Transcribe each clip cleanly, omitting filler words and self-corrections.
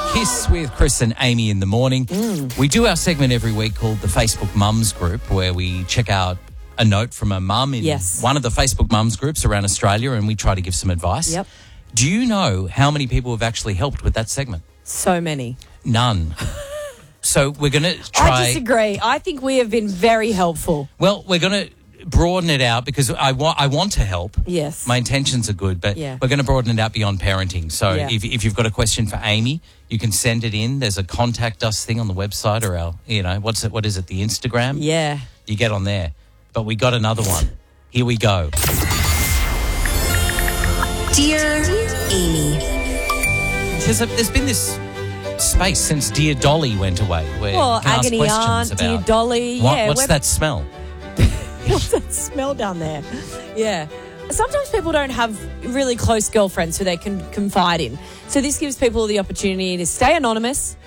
Kiss with Chris and Amy in the morning. We do our segment every week called the Facebook Mums Group, where we check out a note from a mum in one of the Facebook Mums groups around Australia, and we try to give some advice. Yep. Do you know how many people have actually helped with that segment? So many. None. So we're going to try... I disagree. I think we have been very helpful. Well, we're going to broaden it out because I want to help. Yes. My intentions are good, but we're going to broaden it out beyond parenting. So if you've got a question for Amy, you can send it in. There's a contact us thing on the website or our, what is it, the Instagram? Yeah. You get on there. But we got another one. Here we go. Dear Amy. There's been this space since Dear Dolly went away where you can ask Agony questions Aunt, about Dear Dolly. what's that smell? What's that smell down there? Yeah. Sometimes people don't have really close girlfriends who they can confide in. So this gives people the opportunity to stay anonymous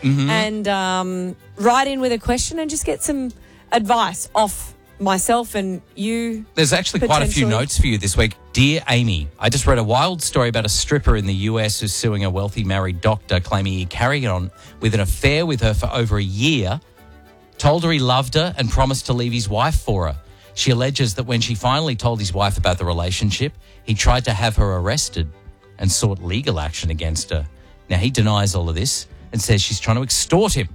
and write in with a question and just get some advice off myself and you. There's actually quite a few notes for you this week. Dear Amy, I just read a wild story about a stripper in the US who's suing a wealthy married doctor claiming he carried on with an affair with her for over a year, told her he loved her and promised to leave his wife for her. She alleges that when she finally told his wife about the relationship, he tried to have her arrested and sought legal action against her. Now, he denies all of this and says she's trying to extort him.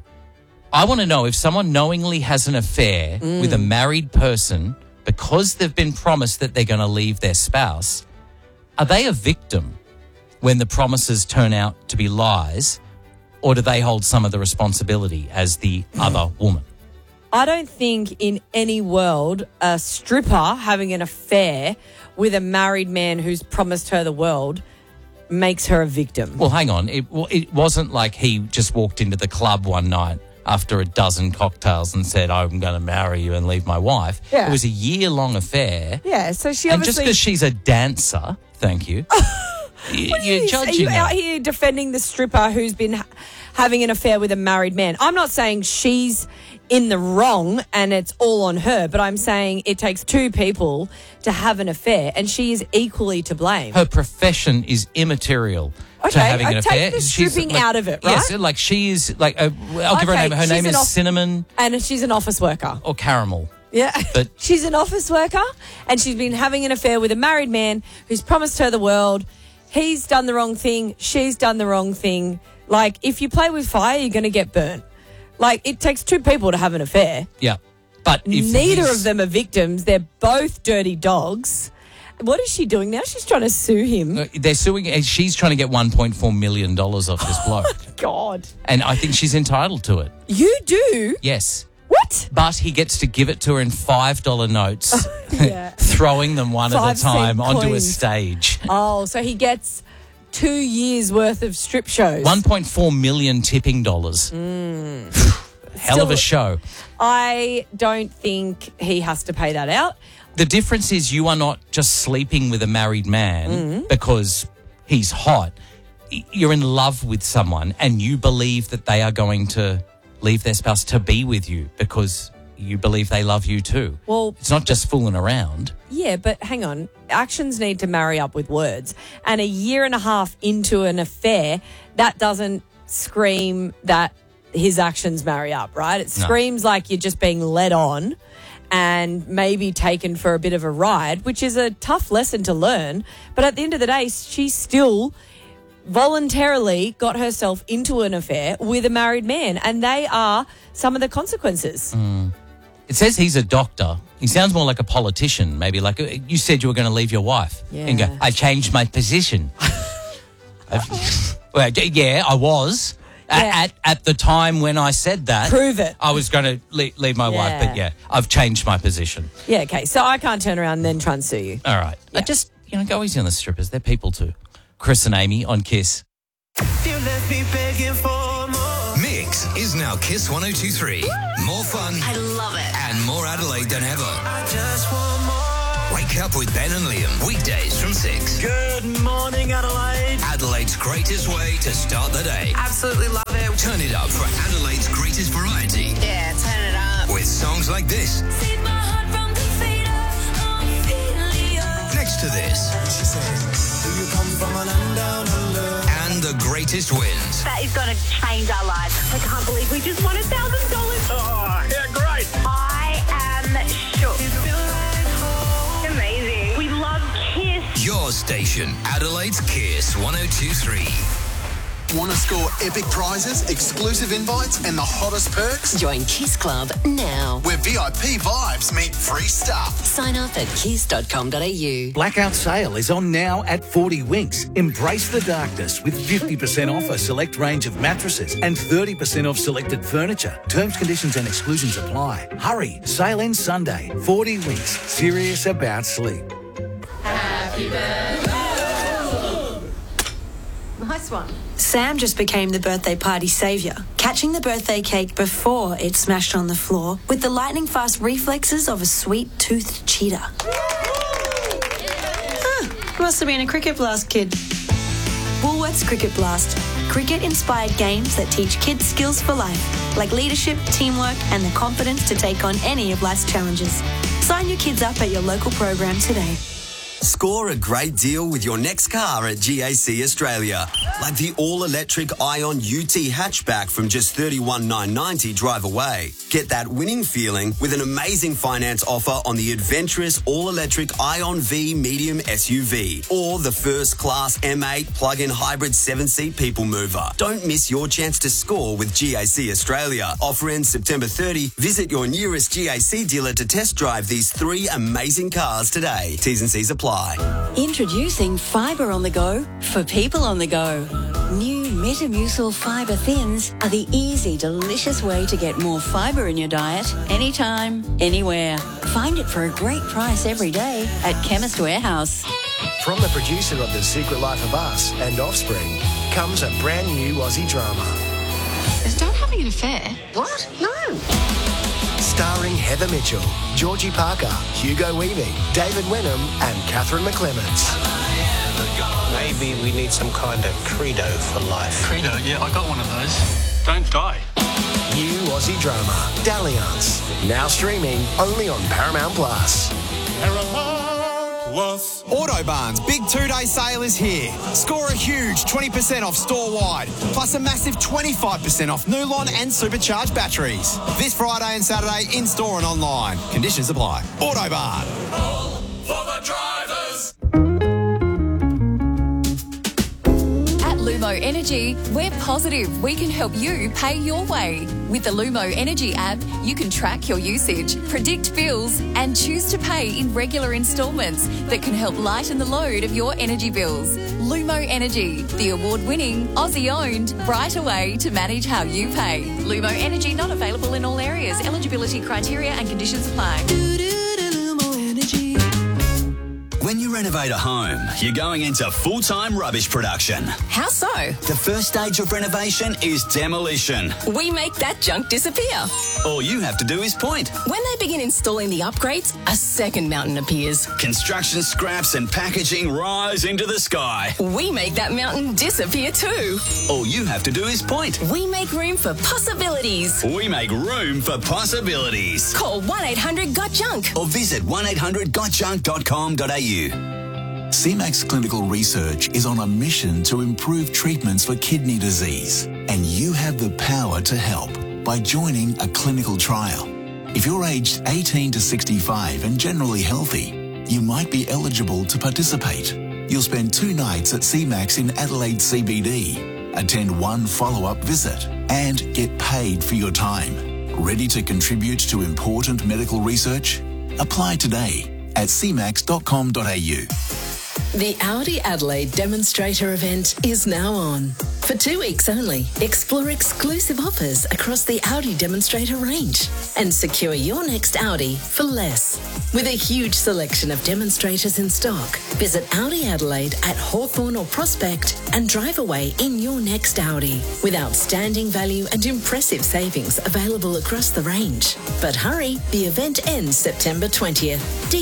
I want to know if someone knowingly has an affair with a married person because they've been promised that they're going to leave their spouse, are they a victim when the promises turn out to be lies, or do they hold some of the responsibility as the other woman? I don't think in any world a stripper having an affair with a married man who's promised her the world makes her a victim. Well, hang on. It wasn't like he just walked into the club one night after a dozen cocktails and said, I'm going to marry you and leave my wife. Yeah. It was a year-long affair. Yeah, so she And obviously... just because she's a dancer, thank you, you're judging Are you her. out here defending the stripper who's been having an affair with a married man? I'm not saying she's in the wrong and it's all on her, but I'm saying it takes two people to have an affair and she is equally to blame. Her profession is immaterial to having an affair. Take the stripping out of it, right? Yes, like she is, like, I'll give her a name. Her name is Cinnamon. And she's an office worker. Or Caramel. Yeah. But she's an office worker and she's been having an affair with a married man who's promised her the world. He's done the wrong thing. She's done the wrong thing. Like, if you play with fire, you're going to get burnt. Like, it takes two people to have an affair. Yeah. But if neither of them are victims, they're both dirty dogs. What is she doing now? She's trying to sue him. They're suing. She's trying to get $1.4 million off this bloke. Oh, God. And I think she's entitled to it. You do? Yes. What? But he gets to give it to her in $5 notes, Yeah. throwing them one at a 5 time cent onto a coins. stage. Oh, so he gets 2 years worth of strip shows. 1.4 million tipping dollars. Hell of a show. I don't think he has to pay that out. The difference is you are not just sleeping with a married man because he's hot. You're in love with someone and you believe that they are going to leave their spouse to be with you because you believe they love you too. Well, it's not just fooling around. Yeah, but hang on. Actions need to marry up with words. And a year and a half into an affair, that doesn't scream that his actions marry up, right? It screams like you're just being led on and maybe taken for a bit of a ride, which is a tough lesson to learn. But at the end of the day, she still voluntarily got herself into an affair with a married man, and they are some of the consequences. It says he's a doctor. He sounds more like a politician, maybe like you said you were going to leave your wife. Yeah. And go, I changed my position. Well, yeah, I was. Yeah. At the time when I said that. Prove it. I was going to leave my wife, but yeah, I've changed my position. Yeah, okay. So I can't turn around and then try and sue you. All right. Yeah. Just, go easy on the strippers. They're people too. Chris and Amy on Kiss. You left me begging for more. Mix is now Kiss 102.3. More fun. I love it. And more Adelaide than ever. I just want more. Wake up with Ben and Liam. Weekdays from 6. Good morning, Adelaide. Adelaide's greatest way to start the day. Absolutely love it. Turn it up for Adelaide's greatest variety. Yeah, turn it up. With songs like this. Next to this. She said, do you come from a land down under? And the greatest wins. That is going to change our lives. I can't believe we just won $1,000. Oh, yeah, great. I am shook. Amazing. We love Kiss. Your station, Adelaide's Kiss 102.3. Want to score epic prizes, exclusive invites, and the hottest perks? Join Kiss Club now. Where VIP vibes meet free stuff. Sign up at kiss.com.au. Blackout sale is on now at 40 Winks. Embrace the darkness with 50% off a select range of mattresses and 30% off selected furniture. Terms, conditions and exclusions apply. Hurry, sale ends Sunday. 40 Winks, serious about sleep. Happy birthday. Nice one. Sam just became the birthday party saviour, catching the birthday cake before it smashed on the floor with the lightning-fast reflexes of a sweet-toothed cheetah. Must have been a Cricket Blast kid. Woolworths Cricket Blast. Cricket-inspired games that teach kids skills for life, like leadership, teamwork, and the confidence to take on any of life's challenges. Sign your kids up at your local program today. Score a great deal with your next car at GAC Australia. Like the all-electric Ion UT hatchback from just $31,990 drive away. Get that winning feeling with an amazing finance offer on the adventurous all-electric Ion V medium SUV or the first-class M8 plug-in hybrid 7-seat people mover. Don't miss your chance to score with GAC Australia. Offer ends September 30. Visit your nearest GAC dealer to test drive these 3 amazing cars today. T's and C's apply. Introducing Fibre on the Go for people on the go. New Metamucil Fibre Thins are the easy, delicious way to get more fibre in your diet anytime, anywhere. Find it for a great price every day at Chemist Warehouse. From the producer of The Secret Life of Us and Offspring comes a brand new Aussie drama. Is Dad having an affair? What? No. Starring Heather Mitchell, Georgie Parker, Hugo Weaving, David Wenham and Catherine McClements. Maybe we need some kind of credo for life. Credo? Yeah, I got one of those. Don't die. New Aussie drama, Dalliance. Now streaming only on Paramount Plus. Autobarn's big 2-day sale is here. Score a huge 20% off store-wide, plus a massive 25% off Nulon and supercharged batteries. This Friday and Saturday in-store and online. Conditions apply. Autobarn. For the drivers. At Lumo Energy, we're positive we can help you pay your way. With the Lumo Energy app, you can track your usage, predict bills, and choose to pay in regular instalments that can help lighten the load of your energy bills. Lumo Energy, the award-winning, Aussie-owned, brighter way to manage how you pay. Lumo Energy not available in all areas. Eligibility criteria and conditions apply. When you renovate a home, you're going into full-time rubbish production. How so? The first stage of renovation is demolition. We make that junk disappear. All you have to do is point. When they begin installing the upgrades, a second mountain appears. Construction scraps and packaging rise into the sky. We make that mountain disappear too. All you have to do is point. We make room for possibilities. We make room for possibilities. Call 1-800-GOT-JUNK or visit 1-800-GOTJUNK.com.au. CMAX Clinical Research is on a mission to improve treatments for kidney disease, and you have the power to help by joining a clinical trial. If you're aged 18 to 65 and generally healthy, you might be eligible to participate. You'll spend 2 nights at CMAX in Adelaide CBD, attend 1 follow-up visit, and get paid for your time. Ready to contribute to important medical research? Apply today at cmax.com.au. The Audi Adelaide demonstrator event is now on. For 2 weeks only, explore exclusive offers across the Audi demonstrator range and secure your next Audi for less. With a huge selection of demonstrators in stock, visit Audi Adelaide at Hawthorn or Prospect and drive away in your next Audi with outstanding value and impressive savings available across the range. But hurry, the event ends September 20th.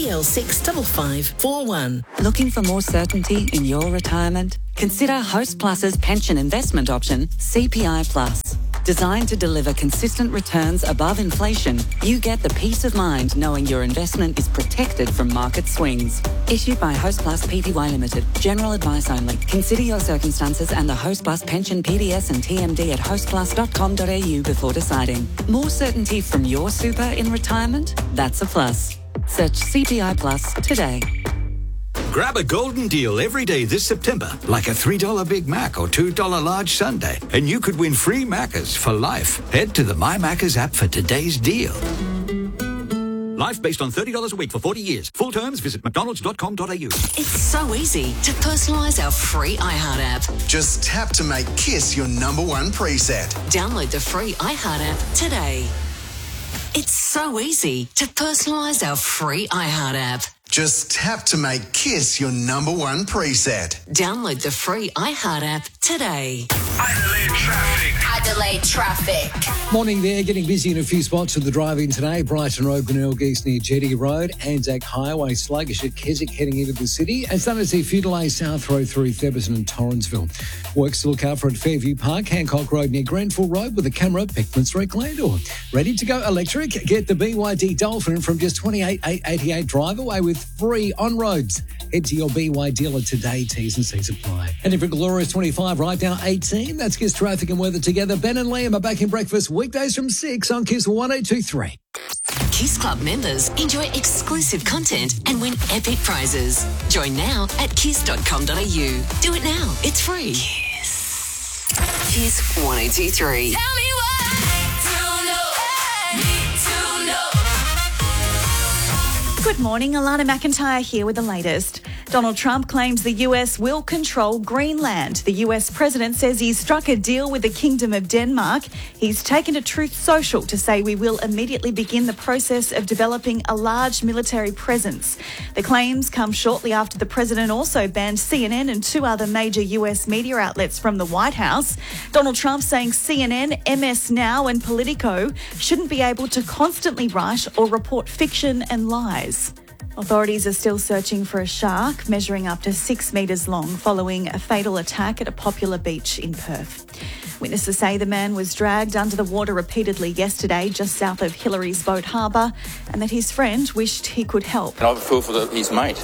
DL65541. Looking for more certainty in your retirement? Consider Host Plus's pension investment option, CPI Plus. Designed to deliver consistent returns above inflation, you get the peace of mind knowing your investment is protected from market swings. Issued by Hostplus Pty Limited. General advice only. Consider your circumstances and the Hostplus pension PDS and TMD at hostplus.com.au before deciding. More certainty from your super in retirement? That's a plus. Search CPI Plus today. Grab a golden deal every day this September, like a $3 Big Mac or $2 large sundae, and you could win free Maccas for life. Head to the My Maccas app for today's deal. Life based on $30 a week for 40 years. Full terms, visit mcdonalds.com.au. It's so easy to personalise our free iHeart app. Just tap to make Kiss your number one preset. Download the free iHeart app today. It's so easy to personalise our free iHeart app. Just tap to make Kiss your number one preset. Download the free iHeart app today. Adelaide traffic. Morning there, getting busy in a few spots of the drive-in today. Brighton Road, Glenelg East near Jetty Road. Anzac Highway, sluggish at Keswick heading into the city. And starting to see a few delays South Road through Theberton and Torrensville. Works to look out for at Fairview Park, Hancock Road near Grenfell Road with a camera, Beckman Street, Glandore. Ready to go electric? Get the BYD Dolphin from just $28,888 drive away with free on-roads. Head to your BYD dealer today. T's and C's apply. And if a glorious 25 right now 18, that's Kiss traffic and weather together. Ben and Liam are back in breakfast weekdays from 6 on Kiss 102.3. Kiss Club members enjoy exclusive content and win epic prizes. Join now at kiss.com.au. Do it now. It's free. Kiss. Kiss 102.3. Tell me Good morning, Alana McIntyre here with the latest. Donald Trump claims the US will control Greenland. The US president says he's struck a deal with the Kingdom of Denmark. He's taken to Truth Social to say we will immediately begin the process of developing a large military presence. The claims come shortly after the president also banned CNN and two other major US media outlets from the White House. Donald Trump saying CNN, MS Now and Politico shouldn't be able to constantly write or report fiction and lies. Authorities are still searching for a shark measuring up to 6 metres long following a fatal attack at a popular beach in Perth. Witnesses say the man was dragged under the water repeatedly yesterday just south of Hillary's Boat Harbour and that his friend wished he could help. And I feel for his mate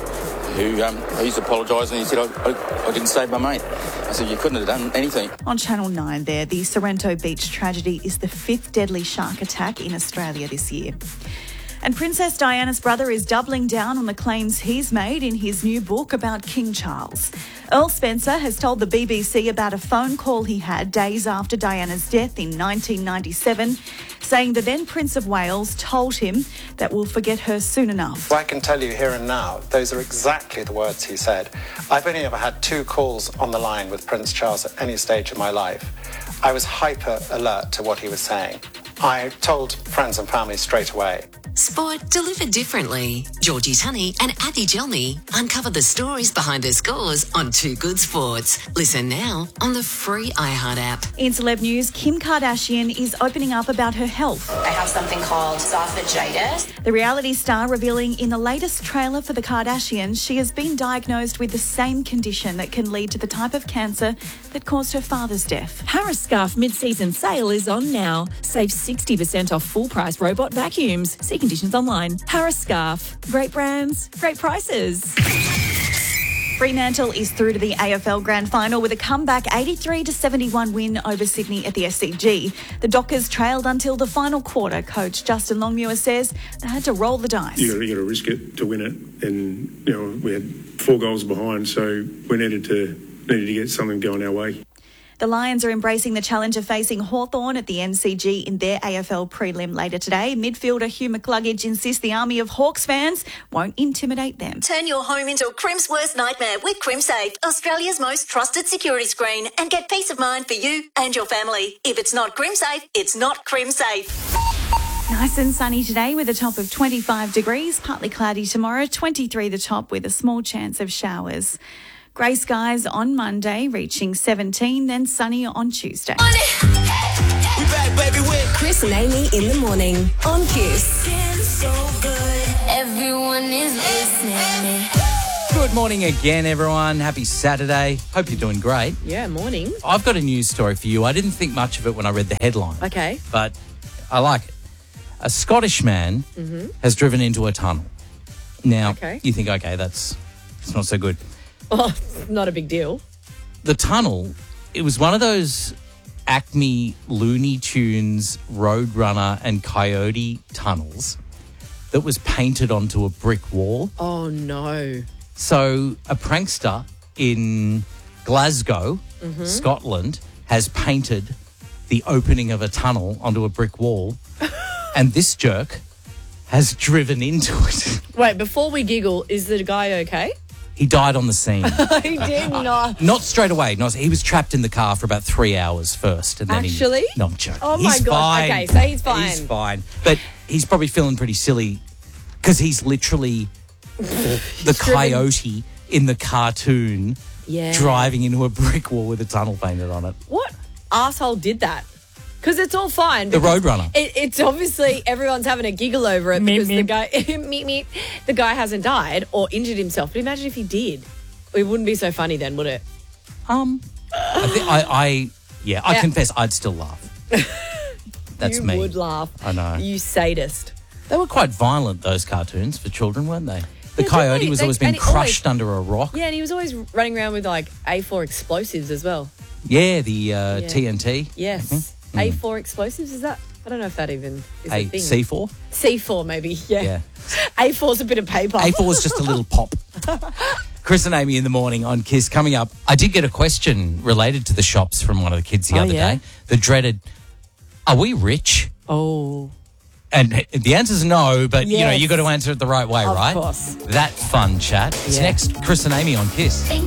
who's apologised and he said, I didn't save my mate. I said, you couldn't have done anything. On Channel 9 there, the Sorrento Beach tragedy is the 5th deadly shark attack in Australia this year. And Princess Diana's brother is doubling down on the claims he's made in his new book about King Charles. Earl Spencer has told the BBC about a phone call he had days after Diana's death in 1997, saying the then Prince of Wales told him that we'll forget her soon enough. I can tell you here and now, those are exactly the words he said. I've only ever had 2 calls on the line with Prince Charles at any stage of my life. I was hyper alert to what he was saying. I told friends and family straight away. Sport delivered differently. Georgie Tunney and Abby Gelmy uncover the stories behind the scores on Too Good Sports. Listen now on the free iHeart app. In celeb news, Kim Kardashian is opening up about her health. I have something called esophagitis. The reality star revealing in the latest trailer for the Kardashians she has been diagnosed with the same condition that can lead to the type of cancer that caused her father's death. Harris Scarf mid-season sale is on now. Save 60% off full-price robot vacuums. See conditions online. Harris Scarf. Great brands, great prices. Fremantle is through to the AFL Grand Final with a comeback 83-71 win over Sydney at the SCG. The Dockers trailed until the final quarter. Coach Justin Longmuir says they had to roll the dice. You got to risk it to win it, and we had 4 goals behind, so we needed to get something going our way. The Lions are embracing the challenge of facing Hawthorn at the MCG in their AFL prelim later today. Midfielder Hugh McCluggage insists the army of Hawks fans won't intimidate them. Turn your home into a Crim's worst nightmare with CrimSafe, Australia's most trusted security screen, and get peace of mind for you and your family. If it's not CrimSafe, it's not CrimSafe. Nice and sunny today with a top of 25 degrees, partly cloudy tomorrow, 23 the top with a small chance of showers. Grey skies on Monday, reaching 17, then sunny on Tuesday. We back, baby, with Chris and Amy in the morning on Kiss. So good. Everyone is listening. Good morning again, everyone. Happy Saturday. Hope you're doing great. Yeah, morning. I've got a news story for you. I didn't think much of it when I read the headline. Okay. But I like it. A Scottish man has driven into a tunnel. Now, you think, okay, it's not so good. Oh, not a big deal. The tunnel, it was one of those Acme Looney Tunes Roadrunner and Coyote tunnels that was painted onto a brick wall. Oh, no. So a prankster in Glasgow, Scotland, has painted the opening of a tunnel onto a brick wall, and this jerk has driven into it. Wait, before we giggle, is the guy okay? He died on the scene. He did not. Not straight away. No, he was trapped in the car for about 3 hours first. And then Actually? No, I'm joking. Oh, my He's God. fine. Okay, so he's fine. He's fine. But he's probably feeling pretty silly because he's literally the coyote in the cartoon driving into a brick wall with a tunnel painted on it. What asshole did that? Because it's all fine. The Roadrunner. It's obviously everyone's having a giggle over it because the guy hasn't died or injured himself. But imagine if he did. It wouldn't be so funny then, would it? I confess I'd still laugh. That's me. You would laugh. I know. You sadist. They were quite violent, those cartoons, for children, weren't they? The coyote was always being crushed under a rock. Yeah, and he was always running around with like A4 explosives as well. Yeah, the TNT. Yes. A4 explosives, is that? I don't know if that even is a thing. C4? C4 maybe, yeah. A4's a bit of paper. A4 is just a little pop. Chris and Amy in the morning on KISS. Coming up, I did get a question related to the shops from one of the kids the other day. The dreaded, are we rich? Oh. And the answer's no, but you got to answer it the right way, right? Of course. That fun chat. It's next, Chris and Amy on KISS.